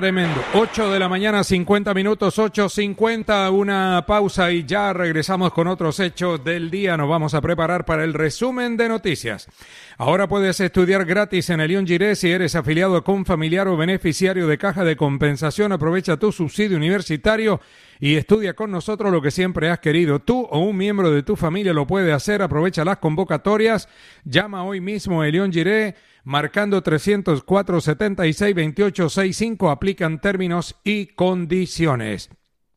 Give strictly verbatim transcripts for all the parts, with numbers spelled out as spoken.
Tremendo. ocho de la mañana, cincuenta minutos, ocho cincuenta, una pausa y ya regresamos con otros hechos del día. Nos vamos a preparar para el resumen de noticias. Ahora puedes estudiar gratis en Elión Giré si eres afiliado con familiar o beneficiario de Caja de Compensación. Aprovecha tu subsidio universitario y estudia con nosotros lo que siempre has querido. Tú o un miembro de tu familia lo puede hacer. Aprovecha las convocatorias. Llama hoy mismo a Elión Giré marcando trescientos cuatro, setenta y seis, veintiocho sesenta y cinco. Aplican términos y condiciones.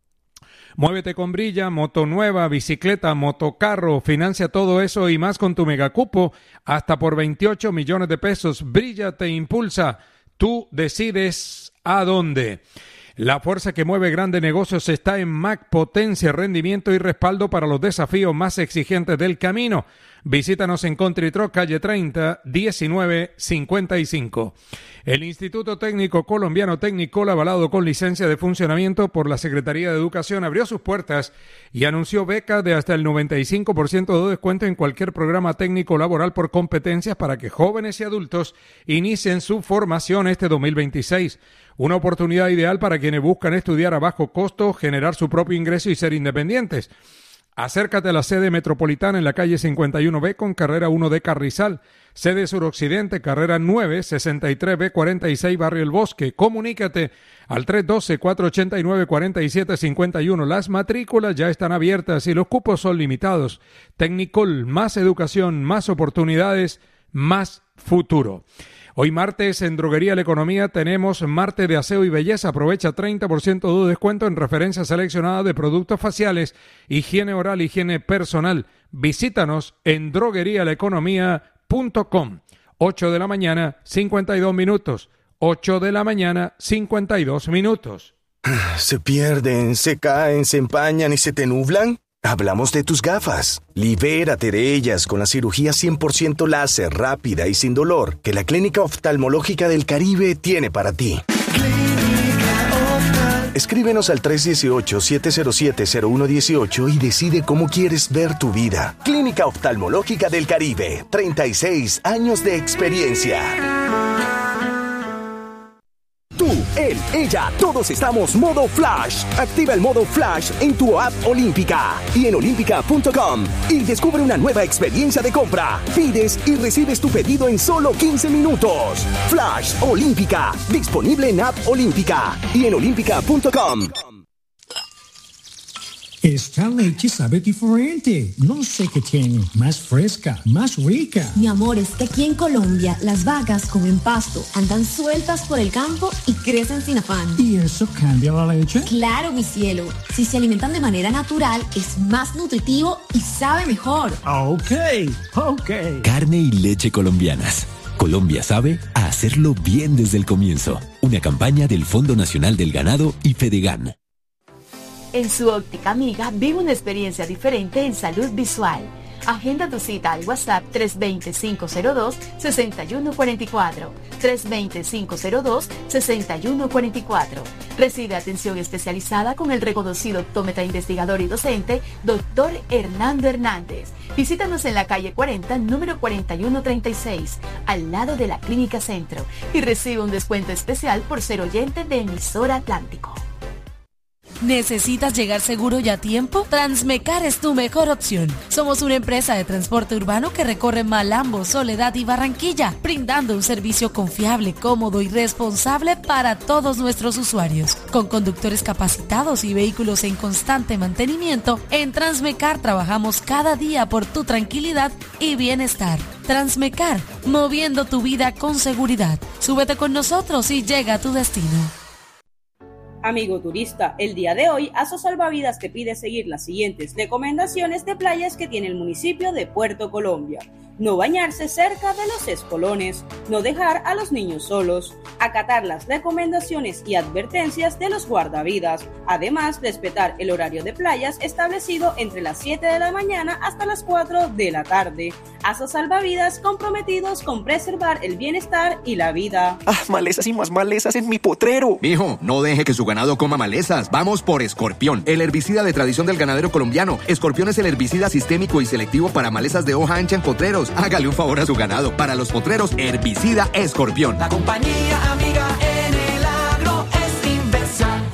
Muévete con Brilla, moto nueva, bicicleta, motocarro, financia todo eso y más con tu megacupo hasta por veintiocho millones de pesos. Brilla te impulsa, tú decides a dónde. La fuerza que mueve grandes negocios está en Mac, potencia, rendimiento y respaldo para los desafíos más exigentes del camino. Visítanos en Country Truck, calle treinta, diecinueve cincuenta y cinco. El Instituto Técnico Colombiano Tecnicola, avalado con licencia de funcionamiento por la Secretaría de Educación, abrió sus puertas y anunció becas de hasta el noventa y cinco por ciento de descuento en cualquier programa técnico laboral por competencias para que jóvenes y adultos inicien su formación este dos mil veintiséis. Una oportunidad ideal para quienes buscan estudiar a bajo costo, generar su propio ingreso y ser independientes. Acércate a la sede metropolitana en la calle cincuenta y uno B con carrera uno de Carrizal, sede suroccidente, carrera nueve, sesenta y tres B cuarenta y seis, Barrio El Bosque. Comunícate al tres uno dos, cuatro ocho nueve, cuatro siete cinco uno. Las matrículas ya están abiertas y los cupos son limitados. Tecnicol, más educación, más oportunidades, más futuro. Hoy martes en Droguería La Economía tenemos martes de aseo y belleza. Aprovecha treinta por ciento de descuento en referencias seleccionadas de productos faciales, higiene oral, higiene personal. Visítanos en droguería la economía punto com. ocho de la mañana, cincuenta y dos minutos. ocho de la mañana, cincuenta y dos minutos. ¿Se pierden, se caen, se empañan y se te nublan? Hablamos de tus gafas. Libérate de ellas con la cirugía cien por ciento láser, rápida y sin dolor que la Clínica Oftalmológica del Caribe tiene para ti. Escríbenos al tres uno ocho, siete cero siete, cero uno uno ocho y decide cómo quieres ver tu vida. Clínica Oftalmológica del Caribe, treinta y seis años de experiencia. Tú, él, ella, todos estamos modo Flash. Activa el modo Flash en tu app Olímpica y en olímpica punto com y descubre una nueva experiencia de compra. Pides y recibes tu pedido en solo quince minutos. Flash Olímpica, disponible en app Olímpica y en olímpica punto com. Esta leche sabe diferente. No sé qué tiene. Más fresca, más rica. Mi amor, es que aquí en Colombia las vacas comen pasto, andan sueltas por el campo y crecen sin afán. ¿Y eso cambia la leche? Claro, mi cielo. Si se alimentan de manera natural, es más nutritivo y sabe mejor. Ok, ok. Carne y leche colombianas. Colombia sabe a hacerlo bien desde el comienzo. Una campaña del Fondo Nacional del Ganado y Fedegan. En su óptica amiga vive una experiencia diferente en salud visual. Agenda tu cita al WhatsApp tres dos cero, cinco cero dos, seis uno cuatro cuatro, tres dos cero, cinco cero dos, seis uno cuatro cuatro. Recibe atención especializada con el reconocido optómetra investigador y docente, doctor Hernando Hernández. Visítanos en la calle cuarenta, número cuarenta y uno treinta y seis, al lado de la Clínica Centro, y recibe un descuento especial por ser oyente de Emisora Atlántico. ¿Necesitas llegar seguro y a tiempo? Transmecar es tu mejor opción. Somos una empresa de transporte urbano que recorre Malambo, Soledad y Barranquilla, brindando un servicio confiable, cómodo y responsable para todos nuestros usuarios. Con conductores capacitados y vehículos en constante mantenimiento, en Transmecar trabajamos cada día por tu tranquilidad y bienestar. Transmecar, moviendo tu vida con seguridad. Súbete con nosotros y llega a tu destino. Amigo turista, el día de hoy Aso Salvavidas te pide seguir las siguientes recomendaciones de playas que tiene el municipio de Puerto Colombia. No bañarse cerca de los espolones, no dejar a los niños solos, acatar las recomendaciones y advertencias de los guardavidas, además respetar el horario de playas establecido entre las siete de la mañana hasta las cuatro de la tarde. Aso Salvavidas, comprometidos con preservar el bienestar y la vida. Ah, malezas y más malezas en mi potrero. Mijo, no deje que su ganado coma malezas. Vamos por Escorpión, el herbicida de tradición del ganadero colombiano. Escorpión es el herbicida sistémico y selectivo para malezas de hoja ancha en potreros. Hágale un favor a su ganado. Para los potreros, herbicida Escorpión. La compañía amiga en el agro es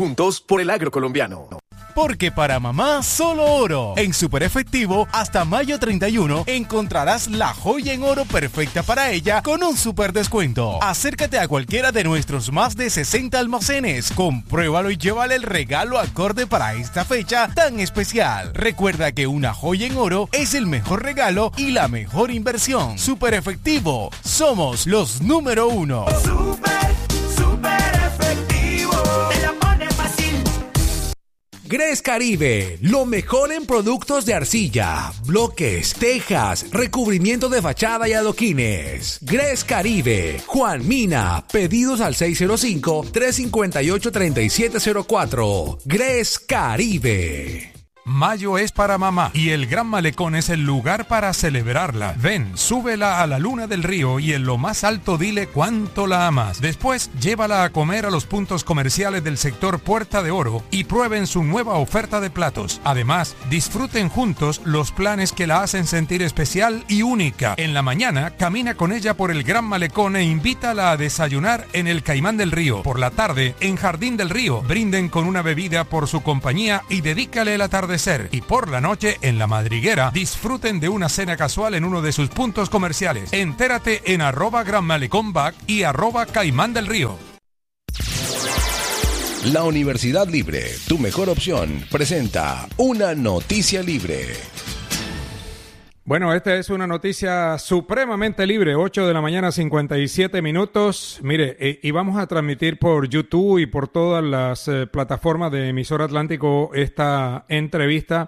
juntos por el agro colombiano. Porque para mamá, solo oro. En Super Efectivo, hasta mayo treinta y uno, encontrarás la joya en oro perfecta para ella con un super descuento. Acércate a cualquiera de nuestros más de sesenta almacenes, compruébalo y llévale el regalo acorde para esta fecha tan especial. Recuerda que una joya en oro es el mejor regalo y la mejor inversión. Super Efectivo, somos los número uno. Super, super efectivo. Te la pone fácil. Gres Caribe, lo mejor en productos de arcilla, bloques, tejas, recubrimiento de fachada y adoquines. Gres Caribe, Juan Mina, pedidos al seis cero cinco, tres cinco ocho, tres siete cero cuatro. Gres Caribe. Mayo es para mamá y el Gran Malecón es el lugar para celebrarla. Ven, súbela a la luna del río y en lo más alto dile cuánto la amas. Después, llévala a comer a los puntos comerciales del sector Puerta de Oro y prueben su nueva oferta de platos. Además, disfruten juntos los planes que la hacen sentir especial y única. En la mañana, camina con ella por el Gran Malecón e invítala a desayunar en el Caimán del Río. Por la tarde, en Jardín del Río, brinden con una bebida por su compañía y dedícale la tarde. Y por la noche, en La Madriguera, disfruten de una cena casual en uno de sus puntos comerciales. Entérate en arroba Gran Malecón Back y arroba Caimán del Río. La Universidad Libre, tu mejor opción, presenta Una Noticia Libre. Bueno, esta es una noticia supremamente libre, ocho de la mañana, cincuenta y siete minutos. Mire, eh, y vamos a transmitir por YouTube y por todas las eh, plataformas de Emisora Atlántico esta entrevista,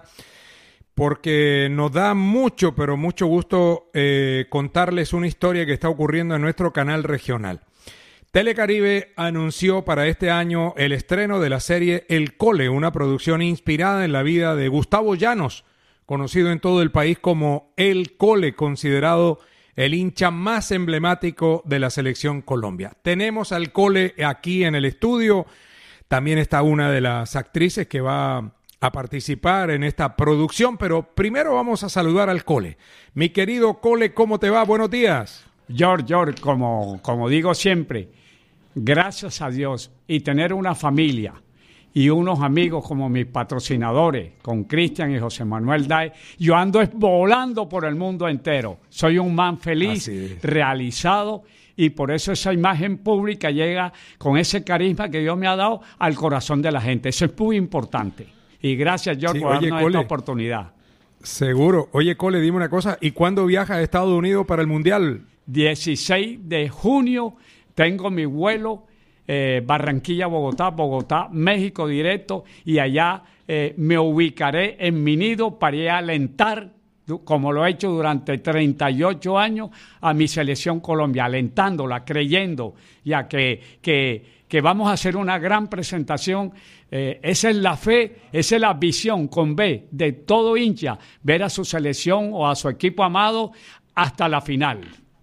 porque nos da mucho, pero mucho gusto eh, contarles una historia que está ocurriendo en nuestro canal regional. Telecaribe anunció para este año el estreno de la serie El Cole, una producción inspirada en la vida de Gustavo Llanos, conocido en todo el país como El Cole, considerado el hincha más emblemático de la selección Colombia. Tenemos al Cole aquí en el estudio. También está una de las actrices que va a participar en esta producción, pero primero vamos a saludar al Cole. Mi querido Cole, ¿cómo te va? Buenos días. George, George, como, como digo siempre, gracias a Dios y tener una familia y unos amigos como mis patrocinadores, con Cristian y José Manuel Day, yo ando volando por el mundo entero. Soy un man feliz, realizado, y por eso esa imagen pública llega con ese carisma que Dios me ha dado al corazón de la gente. Eso es muy importante. Y gracias, George, sí, por oye, darnos Cole, esta oportunidad. Seguro. Oye, Cole, dime una cosa, ¿y cuándo viajas a Estados Unidos para el Mundial? dieciséis de junio tengo mi vuelo. Eh, Barranquilla, Bogotá, Bogotá, México directo, y allá eh, me ubicaré en mi nido para ir a alentar, como lo he hecho durante treinta y ocho años, a mi selección Colombia, alentándola, creyendo ya que, que, que vamos a hacer una gran presentación. Eh, esa es la fe, esa es la visión con B de todo hincha, ver a su selección o a su equipo amado hasta la final.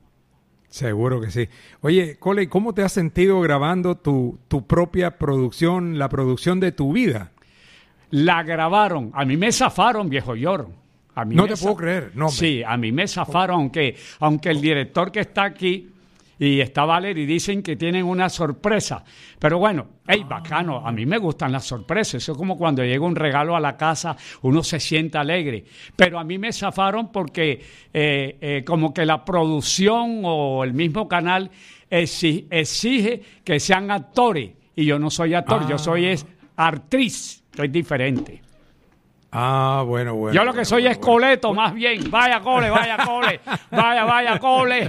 Seguro que sí. Oye, Cole, ¿cómo te has sentido grabando tu, tu propia producción, la producción de tu vida? La grabaron. A mí me zafaron, viejo York. A mí no me te zaf... puedo creer. No, sí, a mí me zafaron, aunque, aunque el director que está aquí y está Valer y dicen que tienen una sorpresa. Pero bueno, hey, bacano, a mí me gustan las sorpresas. Eso es como cuando llega un regalo a la casa, uno se siente alegre. Pero a mí me zafaron porque eh, eh, como que la producción o el mismo canal exige, exige que sean actores. Y yo no soy actor, ah. yo soy es actriz, que es diferente. Ah, bueno, bueno. Yo lo que bueno, soy bueno, es coleto, bueno. Más bien. Vaya Cole, vaya Cole, vaya, vaya Cole.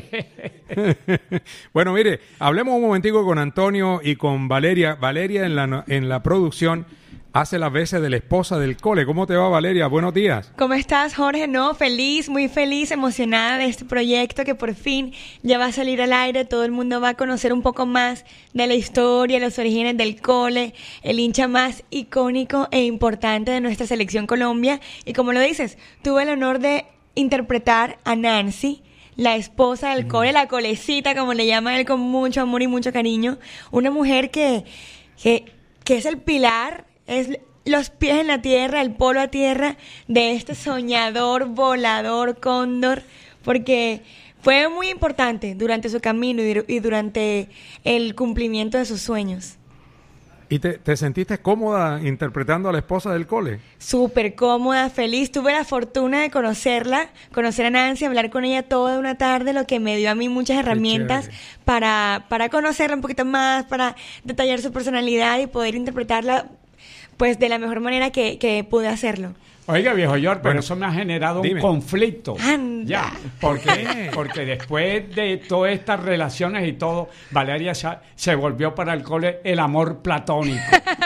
Bueno, mire, hablemos un momentico con Antonio y con Valeria. Valeria en la, en la producción hace las veces de la esposa del Cole. ¿Cómo te va, Valeria? Buenos días. ¿Cómo estás, Jorge? No, feliz, muy feliz, emocionada de este proyecto que por fin ya va a salir al aire. Todo el mundo va a conocer un poco más de la historia, los orígenes del Cole, el hincha más icónico e importante de nuestra selección Colombia. Y como lo dices, tuve el honor de interpretar a Nancy, la esposa del Cole, la Colecita, como le llama él con mucho amor y mucho cariño. Una mujer que, que, que es el pilar, es los pies en la tierra, el polo a tierra de este soñador, volador, cóndor, porque fue muy importante durante su camino y durante el cumplimiento de sus sueños. ¿Y te, te sentiste cómoda interpretando a la esposa del cole? Súper cómoda, feliz. Tuve la fortuna de conocerla, conocer a Nancy, hablar con ella toda una tarde, lo que me dio a mí muchas herramientas para, para conocerla un poquito más, para detallar su personalidad y poder interpretarla pues de la mejor manera que, que pude hacerlo. Oiga, viejo George, pero Bueno, eso me ha generado dime. un conflicto. Anda. Ya, ¿por qué? Porque después de todas estas relaciones y todo, Valeria se, se volvió para el cole el amor platónico.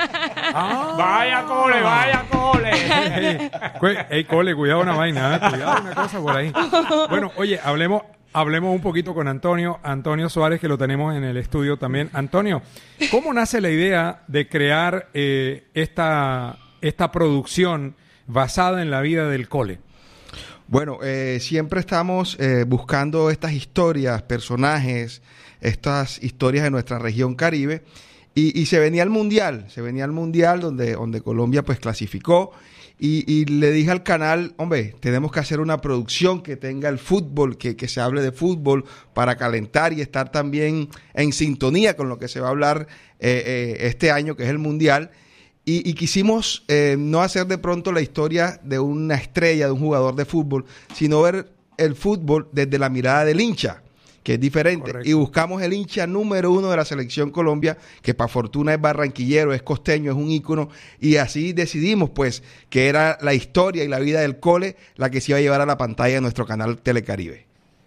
Ah. Vaya cole, vaya cole. Ey, cue- ey, cole, cuidado una vaina, ¿eh? Cuidado una cosa por ahí. Bueno, oye, hablemos, hablemos un poquito con Antonio, Antonio Suárez, que lo tenemos en el estudio también. Antonio, ¿cómo nace la idea de crear eh, esta, esta producción basada en la vida del cole? Bueno, eh, siempre estamos eh, buscando estas historias, personajes, estas historias de nuestra región Caribe, y, y se venía al Mundial, se venía al Mundial donde, donde Colombia pues clasificó, y, y le dije al canal, hombre, tenemos que hacer una producción que tenga el fútbol, que, que se hable de fútbol para calentar y estar también en sintonía con lo que se va a hablar eh, eh, este año, que es el Mundial. Y, y quisimos eh, no hacer de pronto la historia de una estrella, de un jugador de fútbol, sino ver el fútbol desde la mirada del hincha, que es diferente. Correcto. Y buscamos el hincha número uno de la Selección Colombia, que para fortuna es barranquillero, es costeño, es un ícono, y así decidimos pues que era la historia y la vida del cole la que se iba a llevar a la pantalla de nuestro canal Telecaribe.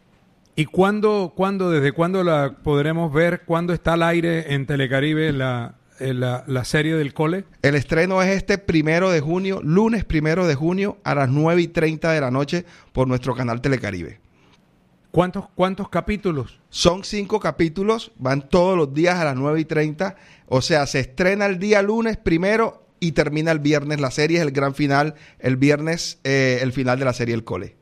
¿Y cuándo, cuándo, desde cuándo la podremos ver? ¿Cuándo está al aire en Telecaribe la... La, la serie del cole? El estreno es este primero de junio, lunes primero de junio a las nueve y treinta de la noche por nuestro canal Telecaribe. ¿Cuántos, cuántos capítulos? Son cinco capítulos, van todos los días a las nueve y treinta, o sea, se estrena el día lunes primero y termina el viernes. La serie es el gran final, el viernes eh, el final de la serie El Cole.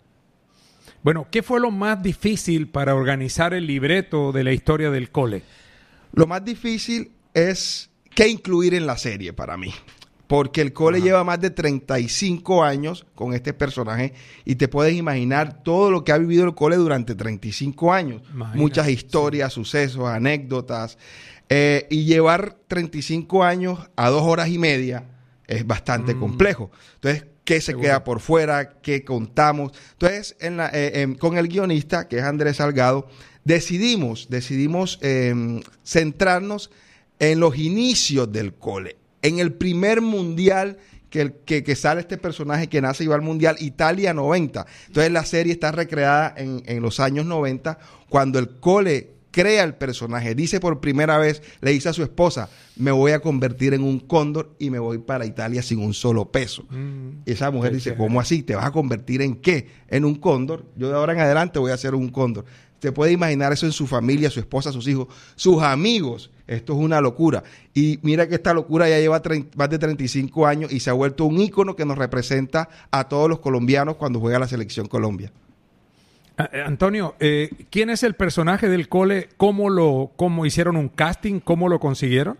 Bueno, ¿qué fue lo más difícil para organizar el libreto de la historia del cole? Lo más difícil es qué incluir en la serie para mí, porque el cole Ajá. lleva más de treinta y cinco años con este personaje y te puedes imaginar todo lo que ha vivido el cole durante treinta y cinco años. Imagínate, muchas historias, sí. sucesos, anécdotas, eh, y llevar treinta y cinco años a dos horas y media es bastante mm. complejo. Entonces, ¿qué se Seguro. queda por fuera? ¿Qué contamos? Entonces, en la, eh, eh, con el guionista, que es Andrés Salgado, decidimos, decidimos eh, centrarnos en los inicios del cole, en el primer mundial que, el, que, que sale este personaje que nace y va al mundial, Italia noventa. Entonces la serie está recreada en, en los años noventa, cuando el cole crea el personaje, dice por primera vez, le dice a su esposa, me voy a convertir en un cóndor y me voy para Italia sin un solo peso. Mm, y esa mujer dice, ¿cómo así? ¿Te vas a convertir en qué? En un cóndor. Yo de ahora en adelante voy a ser un cóndor. Te puede imaginar eso en su familia, su esposa, sus hijos, sus amigos. Esto es una locura. Y mira que esta locura ya lleva treinta, más de treinta y cinco años y se ha vuelto un ícono que nos representa a todos los colombianos cuando juega la Selección Colombia. Antonio, eh, ¿quién es el personaje del cole? ¿Cómo lo, cómo hicieron un casting? ¿Cómo lo consiguieron?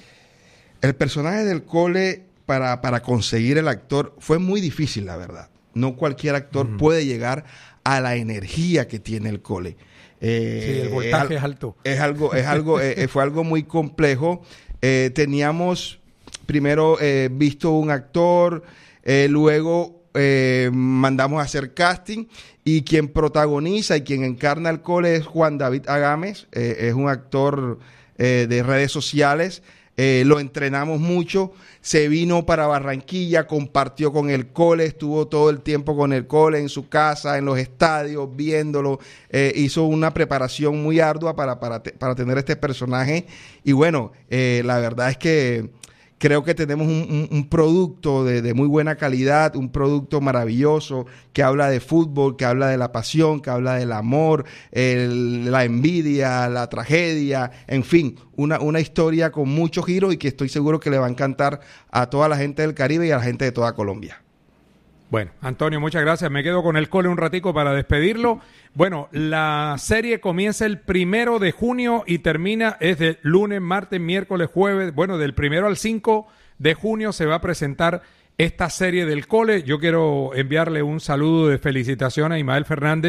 El personaje del cole, para, para conseguir el actor, fue muy difícil, la verdad. No cualquier actor mm. puede llegar a la energía que tiene el cole. Eh, sí, el voltaje es, es alto. Es algo, es algo, eh, fue algo muy complejo. Eh, teníamos primero eh, visto un actor, eh, luego eh, mandamos a hacer casting, y quien protagoniza y quien encarna el cole es Juan David Agames, eh, es un actor eh, de redes sociales. Eh, lo entrenamos mucho, se vino para Barranquilla, compartió con el cole, estuvo todo el tiempo con el cole en su casa, en los estadios, viéndolo, eh, hizo una preparación muy ardua para, para, te, para tener este personaje, y bueno, eh, la verdad es que creo que tenemos un, un, un producto de, de muy buena calidad, un producto maravilloso que habla de fútbol, que habla de la pasión, que habla del amor, el, la envidia, la tragedia, en fin, una, una historia con muchos giros y que estoy seguro que le va a encantar a toda la gente del Caribe y a la gente de toda Colombia. Bueno, Antonio, muchas gracias. Me quedo con el cole un ratico para despedirlo. Bueno, la serie comienza el primero de junio y termina, es de lunes, martes, miércoles, jueves. Bueno, del primero al cinco de junio se va a presentar esta serie del cole. Yo quiero enviarle un saludo de felicitación a Imael Fernández,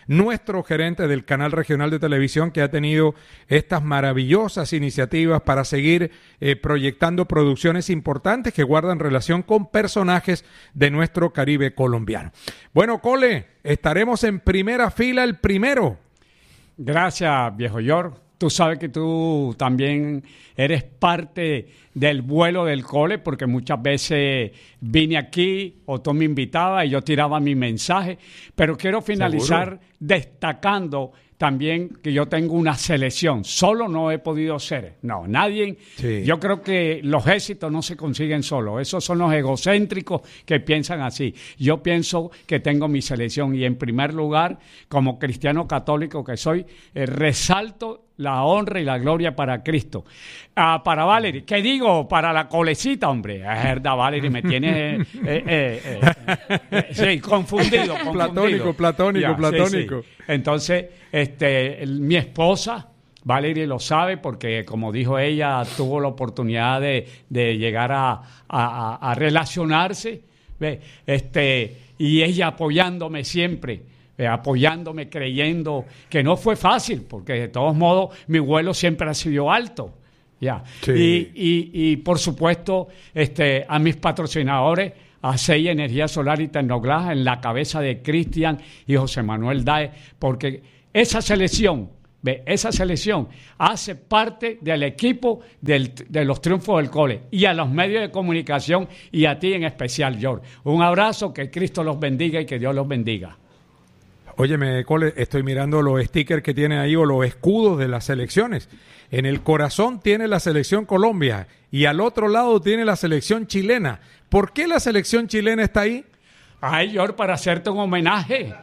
nuestro gerente del canal regional de televisión, que ha tenido estas maravillosas iniciativas para seguir eh, proyectando producciones importantes que guardan relación con personajes de nuestro Caribe colombiano. Bueno, Cole, estaremos en primera fila el primero. Gracias, viejo York. Tú sabes que tú también eres parte del vuelo del cole, porque muchas veces vine aquí o tú me invitabas y yo tiraba mi mensaje, pero quiero finalizar ¿Seguro? destacando también que yo tengo una selección. Solo no he podido ser. No, nadie. Sí. Yo creo que los éxitos no se consiguen solos. Esos son los egocéntricos que piensan así. Yo pienso que tengo mi selección y en primer lugar, como cristiano católico que soy, eh, resalto la honra y la gloria para Cristo. Ah, para Valerie, ¿qué digo? Para la colecita, hombre. Es verdad, Valerie, me tiene eh, eh, eh, eh, eh, sí, confundido, confundido. Platónico, platónico, ya, platónico. Sí, sí. Entonces, este, el, mi esposa, Valerie lo sabe porque, como dijo ella, tuvo la oportunidad de, de llegar a, a, a relacionarse, ¿ve? Este, y ella apoyándome siempre. Eh, apoyándome, creyendo que no fue fácil, porque de todos modos mi vuelo siempre ha sido alto. Ya. Sí. Y, y, y por supuesto, este, a mis patrocinadores, a Sei Energía Solar y Tecnoglass, en la cabeza de Cristian y José Manuel Dae, porque esa selección, ¿ve? esa selección hace parte del equipo del, de los triunfos del cole, y a los medios de comunicación y a ti en especial, George. Un abrazo, que Cristo los bendiga y que Dios los bendiga. Óyeme, Cole, estoy mirando los stickers que tiene ahí o los escudos de las selecciones. En el corazón tiene la selección Colombia y al otro lado tiene la selección chilena. ¿Por qué la selección chilena está ahí? Ay, George, para hacerte un homenaje.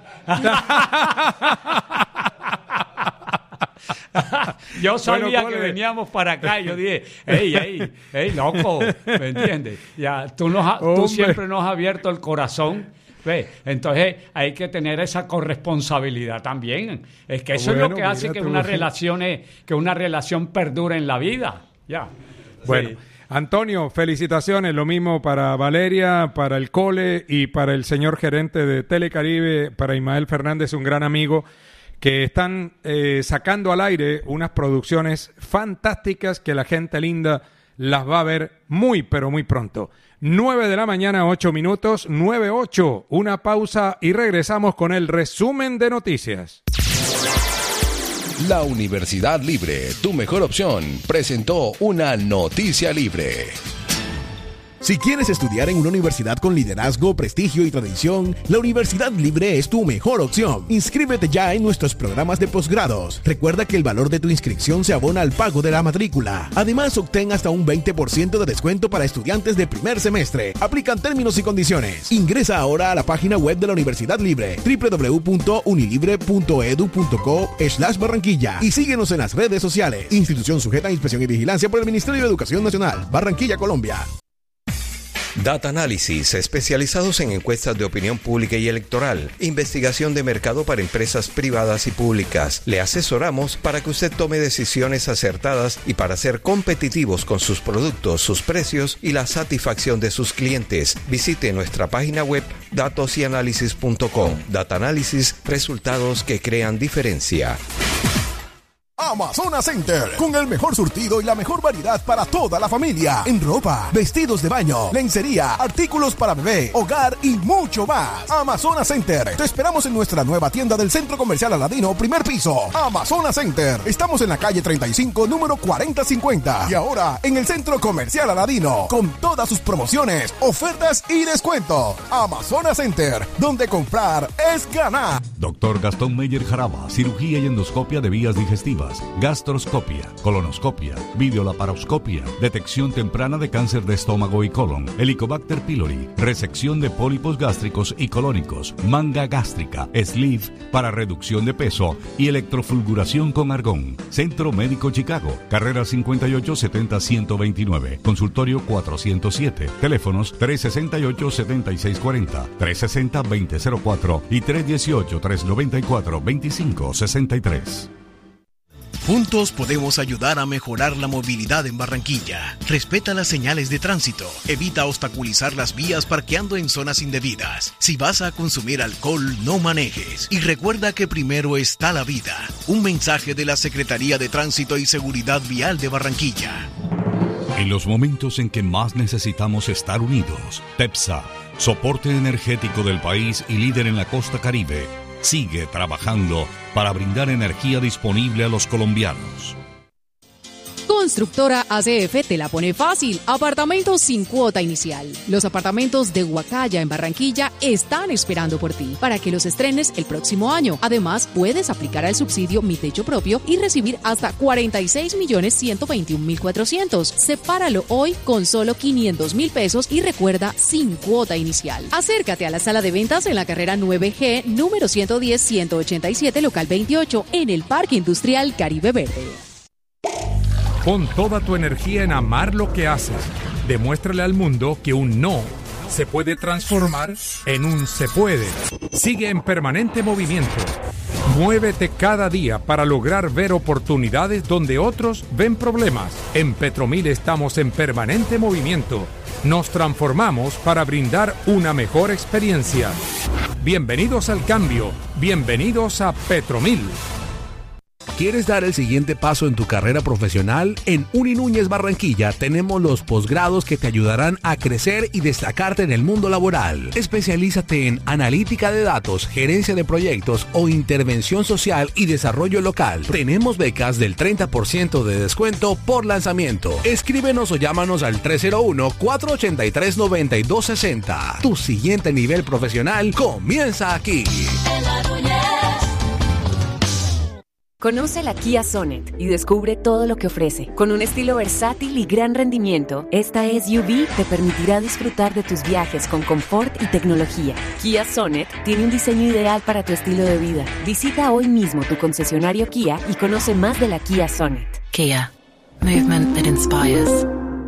Yo sabía bueno, que veníamos para acá y yo dije, ey, ey, ey, loco, ¿me entiendes? Ya, tú, nos ha, tú siempre nos has abierto el corazón. ¿Ve? Entonces hay que tener esa corresponsabilidad también. Es que eso bueno, es lo que hace que una, relación, que una relación perdure en la vida. Ya. Bueno, sí. Antonio, felicitaciones. Lo mismo para Valeria, para el Cole y para el señor gerente de Telecaribe, para Ismael Fernández, un gran amigo, que están eh, sacando al aire unas producciones fantásticas que la gente linda las va a ver muy, pero muy pronto. nueve de la mañana, ocho minutos, nueve ocho. Una pausa y regresamos con el resumen de noticias. La Universidad Libre, tu mejor opción, presentó una noticia libre. Si quieres estudiar en una universidad con liderazgo, prestigio y tradición, la Universidad Libre es tu mejor opción. Inscríbete ya en nuestros programas de posgrados. Recuerda que el valor de tu inscripción se abona al pago de la matrícula. Además, obtén hasta un veinte por ciento de descuento para estudiantes de primer semestre. Aplican términos y condiciones. Ingresa ahora a la página web de la Universidad Libre, doble u doble u doble u punto unilibre punto edu punto co slash Barranquilla, y síguenos en las redes sociales. Institución sujeta a inspección y vigilancia por el Ministerio de Educación Nacional, Barranquilla, Colombia. Data Analysis, especializados en encuestas de opinión pública y electoral, investigación de mercado para empresas privadas y públicas. Le asesoramos para que usted tome decisiones acertadas y para ser competitivos con sus productos, sus precios y la satisfacción de sus clientes. Visite nuestra página web datos y análisis punto com. Data Analysis, resultados que crean diferencia. Amazonas Center, con el mejor surtido y la mejor variedad para toda la familia, en ropa, vestidos de baño, lencería, artículos para bebé, hogar y mucho más. Amazonas Center, te esperamos en nuestra nueva tienda del Centro Comercial Aladino, primer piso. Amazonas Center, estamos en la calle treinta y cinco, número cuarenta cincuenta, y ahora en el Centro Comercial Aladino, con todas sus promociones, ofertas y descuentos. Amazonas Center, donde comprar es ganar. Doctor Gastón Meyer Jaraba, cirugía y endoscopia de vías digestivas, gastroscopia, colonoscopia, videolaparoscopia, detección temprana de cáncer de estómago y colon, Helicobacter pylori, resección de pólipos gástricos y colónicos, manga gástrica, sleeve para reducción de peso y electrofulguración con argón. Centro Médico Chicago, carrera cincuenta y ocho setenta ciento veintinueve, consultorio cuatrocientos siete, teléfonos tres sesenta y ocho setenta y seis cuarenta, tres sesenta veinte cero cuatro y tres dieciocho tres noventa y cuatro veinticinco sesenta y tres. Juntos podemos ayudar a mejorar la movilidad en Barranquilla. Respeta las señales de tránsito. Evita obstaculizar las vías parqueando en zonas indebidas. Si vas a consumir alcohol, no manejes. Y recuerda que primero está la vida. Un mensaje de la Secretaría de Tránsito y Seguridad Vial de Barranquilla. En los momentos en que más necesitamos estar unidos, TEPSA, soporte energético del país y líder en la costa Caribe, sigue trabajando para brindar energía disponible a los colombianos. Constructora A C F te la pone fácil. Apartamentos sin cuota inicial. Los apartamentos de Huacaya en Barranquilla están esperando por ti para que los estrenes el próximo año. Además, puedes aplicar al subsidio Mi Techo Propio y recibir hasta cuarenta y seis millones ciento veintiún mil cuatrocientos. Sepáralo hoy con solo quinientos mil pesos y recuerda, sin cuota inicial. Acércate a la sala de ventas en la carrera nueve G, número ciento diez ciento ochenta y siete, local veintiocho, en el Parque Industrial Caribe Verde. Pon toda tu energía en amar lo que haces. Demuéstrale al mundo que un no se puede transformar en un se puede. Sigue en permanente movimiento. Muévete cada día para lograr ver oportunidades donde otros ven problemas. En Petromil estamos en permanente movimiento. Nos transformamos para brindar una mejor experiencia. Bienvenidos al cambio. Bienvenidos a Petromil. ¿Quieres dar el siguiente paso en tu carrera profesional? En Uni Núñez Barranquilla tenemos los posgrados que te ayudarán a crecer y destacarte en el mundo laboral. Especialízate en analítica de datos, gerencia de proyectos o intervención social y desarrollo local. Tenemos becas del treinta por ciento de descuento por lanzamiento. Escríbenos o llámanos al tres cero uno, cuatro ocho tres, nueve dos seis cero. Tu siguiente nivel profesional comienza aquí. Conoce la Kia Sonet y descubre todo lo que ofrece. Con un estilo versátil y gran rendimiento, esta S U V te permitirá disfrutar de tus viajes con confort y tecnología. Kia Sonet tiene un diseño ideal para tu estilo de vida. Visita hoy mismo tu concesionario Kia y conoce más de la Kia Sonet. Kia. Movement that inspires.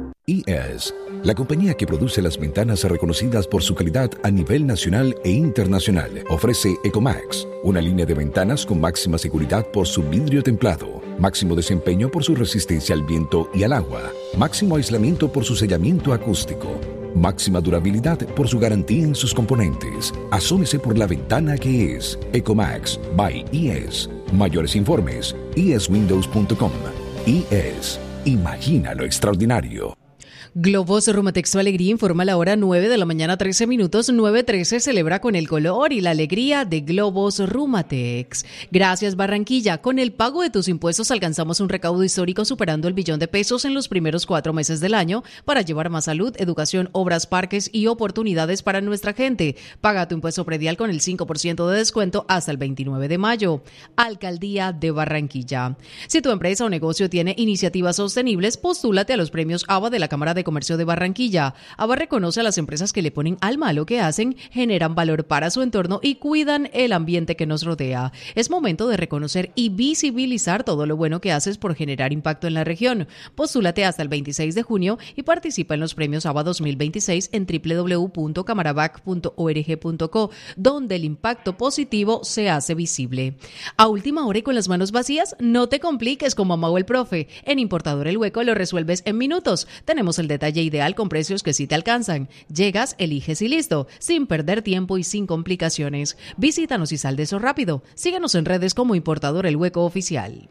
I E S, la compañía que produce las ventanas reconocidas por su calidad a nivel nacional e internacional, ofrece Ecomax, una línea de ventanas con máxima seguridad por su vidrio templado, máximo desempeño por su resistencia al viento y al agua, máximo aislamiento por su sellamiento acústico, máxima durabilidad por su garantía en sus componentes. Asómese por la ventana que es Ecomax by I E S. Mayores informes, i e s windows punto com. I E S, imagina lo extraordinario. Globos Rumatex, su alegría, informa la hora nueve de la mañana, trece minutos. nueve trece celebra con el color y la alegría de Globos Rumatex. Gracias, Barranquilla. Con el pago de tus impuestos alcanzamos un recaudo histórico superando el billón de pesos en los primeros cuatro meses del año para llevar más salud, educación, obras, parques y oportunidades para nuestra gente. Paga tu impuesto predial con el cinco por ciento de descuento hasta el veintinueve de mayo. Alcaldía de Barranquilla. Si tu empresa o negocio tiene iniciativas sostenibles, postúlate a los premios A B A de la Cámara de Comercio de Barranquilla. A B A reconoce a las empresas que le ponen alma a lo que hacen, generan valor para su entorno y cuidan el ambiente que nos rodea. Es momento de reconocer y visibilizar todo lo bueno que haces por generar impacto en la región. Postúlate hasta el veintiséis de junio y participa en los premios A B A dos mil veintiséis en doble u doble u doble u punto camarabac punto org punto co, donde el impacto positivo se hace visible. A última hora y con las manos vacías, no te compliques como amagó el profe. En Importador El Hueco lo resuelves en minutos. Tenemos el detalle ideal con precios que sí te alcanzan. Llegas, eliges y listo, sin perder tiempo y sin complicaciones. Visítanos y sal de eso rápido. Síguenos en redes como Importador El Hueco Oficial.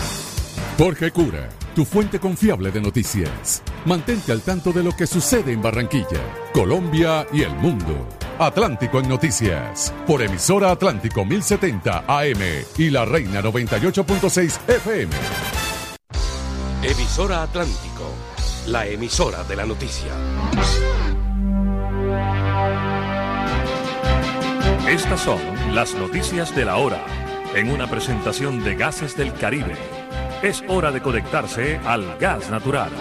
Jorge Cura, tu fuente confiable de noticias. Mantente al tanto de lo que sucede en Barranquilla, Colombia y el mundo. Atlántico en Noticias, por emisora Atlántico mil setenta A M y La Reina noventa y ocho punto seis F M. Emisora Atlántico, la emisora de la noticia. Estas son las noticias de la hora, en una presentación de Gases del Caribe. Es hora de conectarse al gas natural.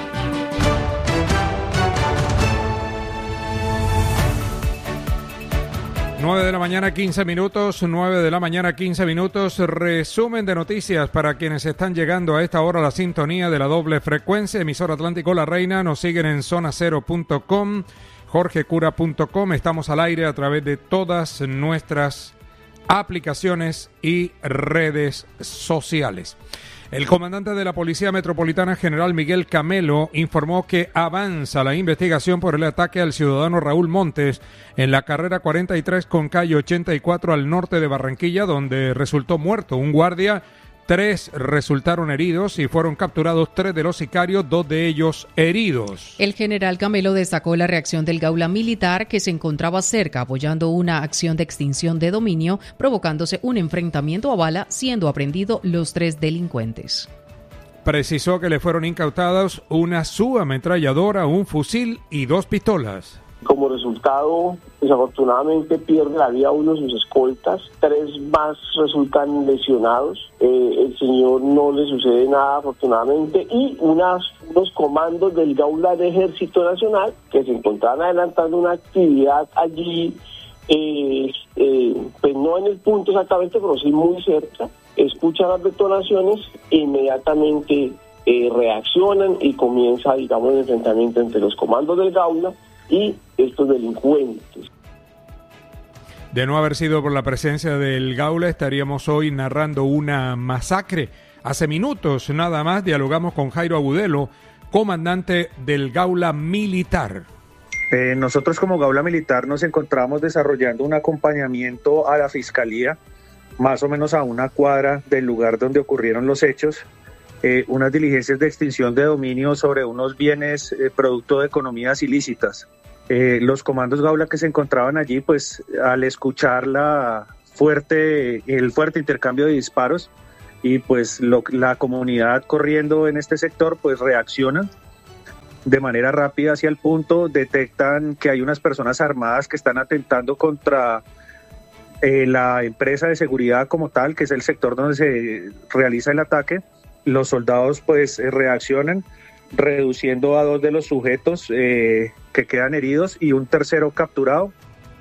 nueve de la mañana, quince minutos, nueve de la mañana, quince minutos, resumen de noticias para quienes están llegando a esta hora a la sintonía de la doble frecuencia, emisora Atlántico La Reina, nos siguen en zona cero punto com, jorge cura punto com, estamos al aire a través de todas nuestras aplicaciones y redes sociales. El comandante de la Policía Metropolitana, general Miguel Camelo, informó que avanza la investigación por el ataque al ciudadano Raúl Montes en la carrera cuarenta y tres con calle ochenta y cuatro al norte de Barranquilla, donde resultó muerto un guardia. Tres resultaron heridos y fueron capturados tres de los sicarios, dos de ellos heridos. El general Camelo destacó la reacción del Gaula militar, que se encontraba cerca apoyando una acción de extinción de dominio, provocándose un enfrentamiento a bala, siendo aprendidos los tres delincuentes. Precisó que le fueron incautados una subametralladora, un fusil y dos pistolas. Como resultado, desafortunadamente pierde la vida uno de sus escoltas, tres más resultan lesionados, eh, el señor no le sucede nada afortunadamente, y unas, unos comandos del Gaula de Ejército Nacional que se encontraban adelantando una actividad allí, eh, eh, pues no en el punto exactamente, pero sí muy cerca, escuchan las detonaciones e inmediatamente eh, reaccionan y comienza, digamos, el enfrentamiento entre los comandos del Gaula y estos delincuentes. De no haber sido por la presencia del Gaula, estaríamos hoy narrando una masacre. Hace minutos nada más dialogamos con Jairo Agudelo, comandante del Gaula Militar. Eh, nosotros como Gaula Militar nos encontramos desarrollando un acompañamiento a la Fiscalía, más o menos a una cuadra del lugar donde ocurrieron los hechos. Eh, unas diligencias de extinción de dominio sobre unos bienes eh, producto de economías ilícitas. Eh, los comandos Gaula que se encontraban allí, pues al escuchar la fuerte, el fuerte intercambio de disparos y pues lo, la comunidad corriendo en este sector, pues reaccionan de manera rápida hacia el punto, detectan que hay unas personas armadas que están atentando contra eh, la empresa de seguridad como tal, que es el sector donde se realiza el ataque. Los soldados pues reaccionan, reduciendo a dos de los sujetos eh, que quedan heridos y un tercero capturado.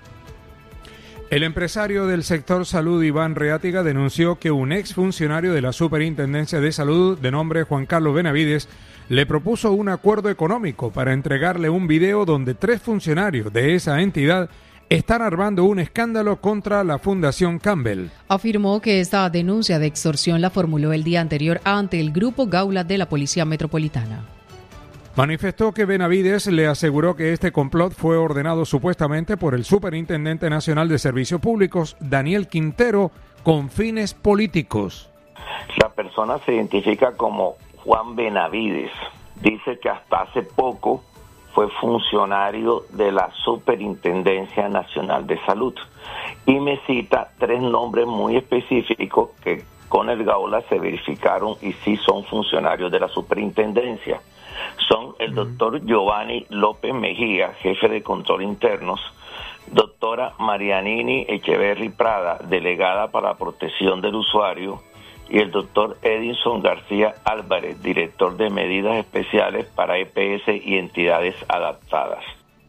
El empresario del sector salud, Iván Reátiga, denunció que un exfuncionario de la Superintendencia de Salud, de nombre Juan Carlos Benavides, le propuso un acuerdo económico para entregarle un video donde tres funcionarios de esa entidad están armando un escándalo contra la Fundación Campbell. Afirmó que esta denuncia de extorsión la formuló el día anterior ante el Grupo Gaula de la Policía Metropolitana. Manifestó que Benavides le aseguró que este complot fue ordenado supuestamente por el Superintendente Nacional de Servicios Públicos, Daniel Quintero, con fines políticos. La persona se identifica como Juan Benavides. Dice que hasta hace poco fue funcionario de la Superintendencia Nacional de Salud y me cita tres nombres muy específicos que con el Gaula se verificaron y sí son funcionarios de la superintendencia. Son el doctor Giovanni López Mejía, jefe de control internos, doctora Marianini Echeverry Prada, delegada para la protección del usuario, y el doctor Edinson García Álvarez, director de medidas especiales para E P S y entidades adaptadas.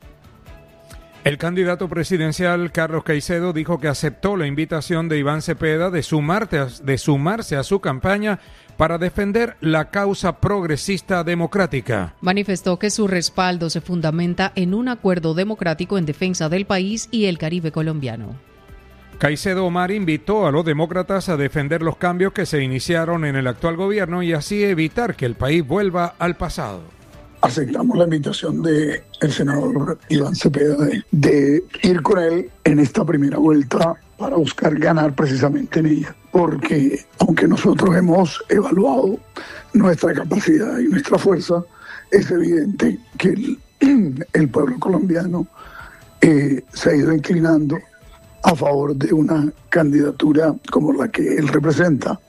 El candidato presidencial Carlos Caicedo dijo que aceptó la invitación de Iván Cepeda de, sumarte a, de sumarse a su campaña para defender la causa progresista democrática. Manifestó que su respaldo se fundamenta en un acuerdo democrático en defensa del país y el Caribe colombiano. Caicedo Omar invitó a los demócratas a defender los cambios que se iniciaron en el actual gobierno y así evitar que el país vuelva al pasado. Aceptamos la invitación del senador Iván Cepeda de, de ir con él en esta primera vuelta para buscar ganar precisamente en ella, porque aunque nosotros hemos evaluado nuestra capacidad y nuestra fuerza, es evidente que el, el pueblo colombiano eh, se ha ido inclinando a favor de una candidatura como la que él representa.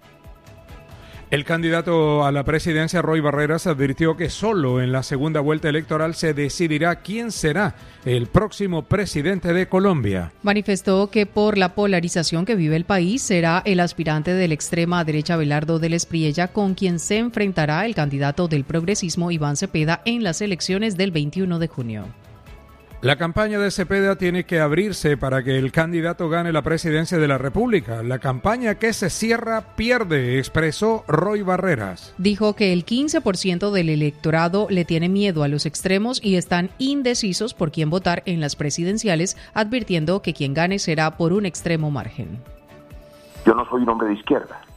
El candidato a la presidencia, Roy Barreras, advirtió que solo en la segunda vuelta electoral se decidirá quién será el próximo presidente de Colombia. Manifestó que por la polarización que vive el país será el aspirante de la extrema derecha Abelardo del Espriella con quien se enfrentará el candidato del progresismo Iván Cepeda en las elecciones del veintiuno de junio. La campaña de Cepeda tiene que abrirse para que el candidato gane la presidencia de la República. La campaña que se cierra pierde, expresó Roy Barreras. Dijo que el quince por ciento del electorado le tiene miedo a los extremos y están indecisos por quién votar en las presidenciales, advirtiendo que quien gane será por un extremo margen. Yo no soy un hombre de izquierda,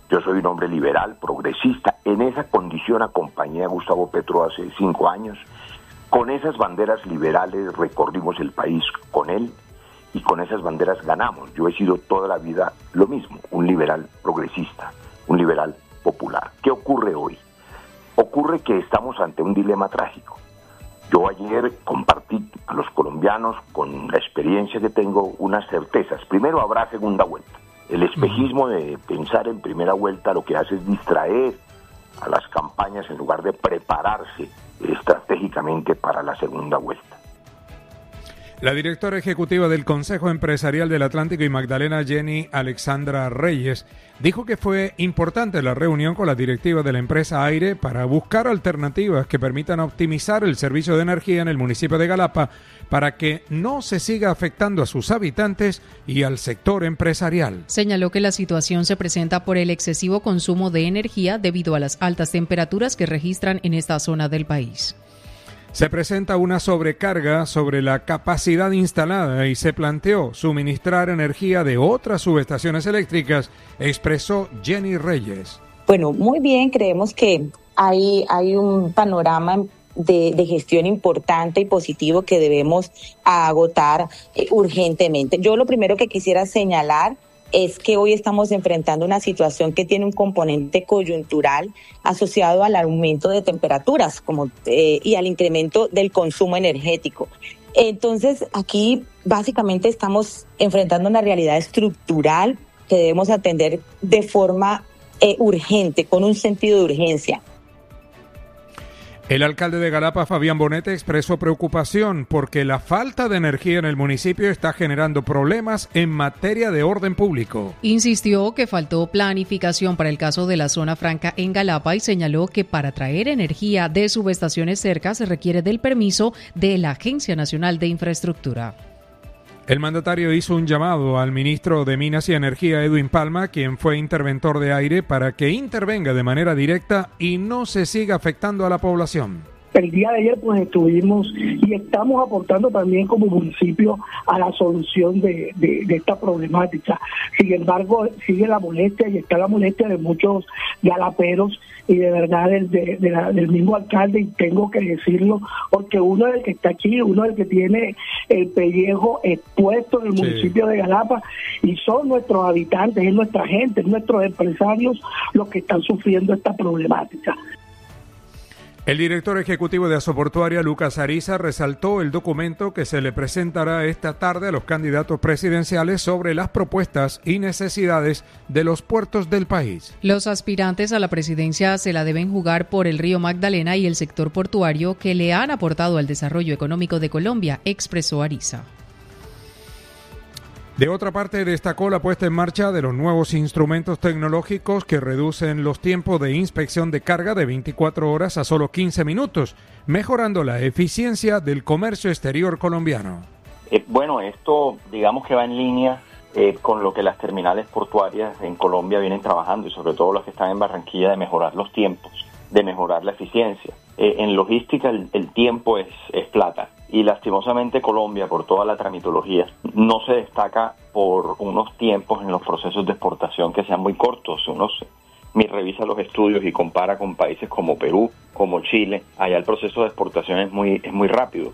Yo soy un hombre liberal, progresista. En esa condición acompañé a Gustavo Petro hace cinco años. Con esas banderas liberales recorrimos el país con él y con esas banderas ganamos. Yo he sido toda la vida lo mismo, un liberal progresista, un liberal popular. ¿Qué ocurre hoy? Ocurre que estamos ante un dilema trágico. Yo ayer compartí a los colombianos, con la experiencia que tengo, unas certezas. Primero, habrá segunda vuelta. El espejismo de pensar en primera vuelta lo que hace es distraer a las campañas en lugar de prepararse estratégicamente para la segunda vuelta. La directora ejecutiva del Consejo Empresarial del Atlántico y Magdalena, Jenny Alexandra Reyes, dijo que fue importante la reunión con la directiva de la empresa Aire para buscar alternativas que permitan optimizar el servicio de energía en el municipio de Galapa para que no se siga afectando a sus habitantes y al sector empresarial. Señaló que la situación se presenta por el excesivo consumo de energía debido a las altas temperaturas que registran en esta zona del país. Se presenta una sobrecarga sobre la capacidad instalada y se planteó suministrar energía de otras subestaciones eléctricas, expresó Jenny Reyes. Bueno, muy bien, creemos que hay, hay un panorama de, de gestión importante y positivo que debemos agotar eh, urgentemente. Yo lo primero que quisiera señalar es que hoy estamos enfrentando una situación que tiene un componente coyuntural asociado al aumento de temperaturas como, eh, y al incremento del consumo energético. Entonces, aquí básicamente estamos enfrentando una realidad estructural que debemos atender de forma eh, urgente, con un sentido de urgencia. El alcalde de Galapa, Fabián Bonete, expresó preocupación porque la falta de energía en el municipio está generando problemas en materia de orden público. Insistió que faltó planificación para el caso de la zona franca en Galapa y señaló que para traer energía de subestaciones cerca se requiere del permiso de la Agencia Nacional de Infraestructura. El mandatario hizo un llamado al ministro de Minas y Energía, Edwin Palma, quien fue interventor de Aire, para que intervenga de manera directa y no se siga afectando a la población. El día de ayer pues estuvimos y estamos aportando también como municipio a la solución de, de, de esta problemática. Sin embargo, sigue la molestia y está la molestia de muchos galaperos y de verdad del, de, de la, del mismo alcalde, y tengo que decirlo porque uno es el que está aquí, uno es el que tiene el pellejo expuesto en el sí. municipio de Galapa, y son nuestros habitantes, es nuestra gente, es nuestros empresarios los que están sufriendo esta problemática. El director ejecutivo de Asoportuaria, Lucas Ariza, resaltó el documento que se le presentará esta tarde a los candidatos presidenciales sobre las propuestas y necesidades de los puertos del país. Los aspirantes a la presidencia se la deben jugar por el río Magdalena y el sector portuario que le han aportado al desarrollo económico de Colombia, expresó Ariza. De otra parte, destacó la puesta en marcha de los nuevos instrumentos tecnológicos que reducen los tiempos de inspección de carga de veinticuatro horas a solo quince minutos, mejorando la eficiencia del comercio exterior colombiano. Eh, bueno, esto digamos que va en línea eh, con lo que las terminales portuarias en Colombia vienen trabajando, y sobre todo las que están en Barranquilla, de mejorar los tiempos, de mejorar la eficiencia. Eh, en logística el, el tiempo es, es plata. Y lastimosamente Colombia, por toda la tramitología, no se destaca por unos tiempos en los procesos de exportación que sean muy cortos. Uno se, revisa los estudios y compara con países como Perú, como Chile. Allá el proceso de exportación es muy, es muy rápido.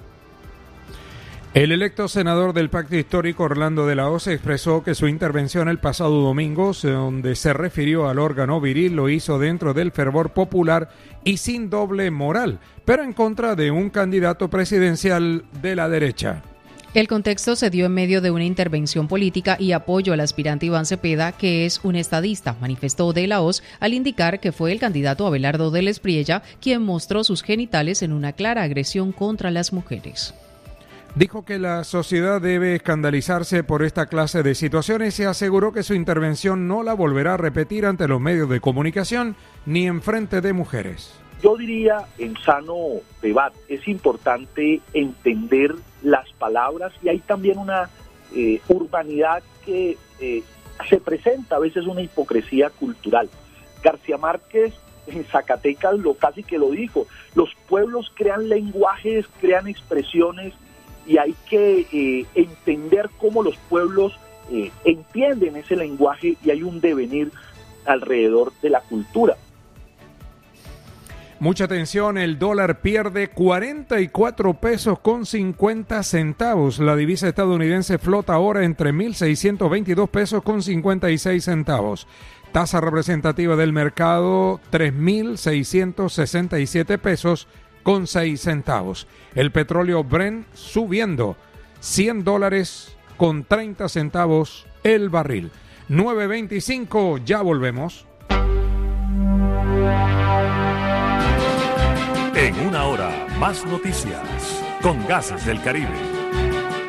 El electo senador del Pacto Histórico, Orlando de la Hoz, expresó que su intervención el pasado domingo, donde se refirió al órgano viril, lo hizo dentro del fervor popular y sin doble moral, pero en contra de un candidato presidencial de la derecha. El contexto se dio en medio de una intervención política y apoyo al aspirante Iván Cepeda, que es un estadista, manifestó de la Hoz al indicar que fue el candidato Abelardo del Espriella quien mostró sus genitales en una clara agresión contra las mujeres. Dijo que la sociedad debe escandalizarse por esta clase de situaciones y aseguró que su intervención no la volverá a repetir ante los medios de comunicación ni en frente de mujeres. Yo diría, en sano debate, es importante entender las palabras, y hay también una eh, urbanidad que eh, se presenta a veces una hipocresía cultural. García Márquez en Zacatecas lo casi que lo dijo: los pueblos crean lenguajes, crean expresiones, y hay que eh, entender cómo los pueblos eh, entienden ese lenguaje, y hay un devenir alrededor de la cultura. Mucha atención, el dólar pierde cuarenta y cuatro pesos con cincuenta centavos. La divisa estadounidense flota ahora entre mil seiscientos veintidós pesos con cincuenta y seis centavos. Tasa representativa del mercado, tres mil seiscientos sesenta y siete pesos con seis centavos. El petróleo Brent subiendo, cien dólares con treinta centavos el barril. nueve veinticinco, ya volvemos. En una hora, más noticias con Gases del Caribe.